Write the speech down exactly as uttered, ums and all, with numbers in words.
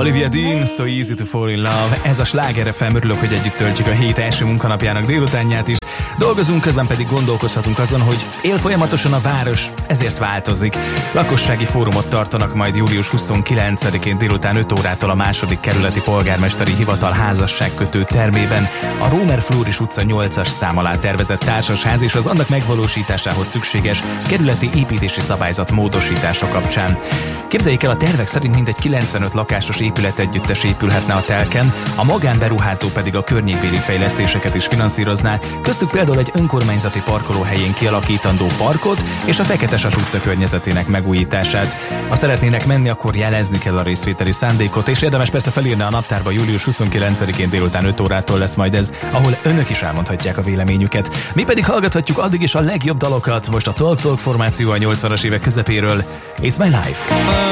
Olivia Dean, So Easy to Fall in Love. Ez a Sláger ef em, örülök, hogy együtt töltjük a hét első munkanapjának délutánját is. Dolgozunk, közben pedig gondolkozhatunk azon, hogy él folyamatosan a város, ezért változik. Lakossági fórumot tartanak majd július huszonkilencedikén délután öt órától a második kerületi polgármesteri hivatal házasságkötő termében a Rómer Flóris utca nyolcas szám alá tervezett társasház és az annak megvalósításához szükséges kerületi építési szabályzat módosítása kapcsán. Képzeljék el, a tervek szerint mindegy kilencvenöt lakásos épületegyüttes épülhetne a telken, a magánberuházó pedig a környékbéli fejlesztéseket is finanszírozná, köztük például egy önkormányzati parkolóhelyén kialakítandó parkot és a Feketesas utca környezetének megújítását. Ha szeretnének menni, akkor jelezni kell a részvételi szándékot, és érdemes persze felírni a naptárba. Július huszonkilencedikén délután öt órától lesz majd ez, ahol önök is elmondhatják a véleményüket. Mi pedig hallgathatjuk addig is a legjobb dalokat, most a Talk Talk formáció a nyolcvanas évek közepéről. It's my life.